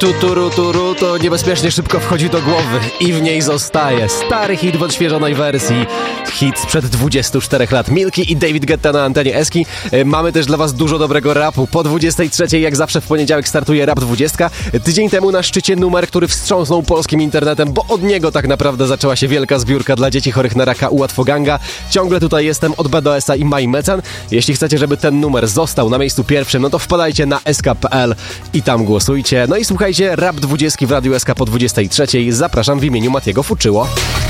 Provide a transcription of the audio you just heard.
Turu, to niebezpiecznie szybko wchodzi do głowy i w niej zostaje. Stary hit w odświeżonej wersji. Hit sprzed 24 lat. Milki i David Guetta na antenie Eski. Mamy też dla was dużo dobrego rapu. Po 23 jak zawsze w poniedziałek startuje Rap 20. Tydzień temu na szczycie numer, który wstrząsnął polskim internetem, bo od niego tak naprawdę zaczęła się wielka zbiórka dla dzieci chorych na raka u Łatwoganga. Ciągle tutaj jestem od BDS-a i Mai Mecan. Jeśli chcecie, żeby ten numer został na miejscu pierwszym, no to wpadajcie na sk.pl i tam głosujcie. No i słuchajcie, Rap 20 w Radiu SK po 23. Zapraszam w imieniu Matiego Fuczyło.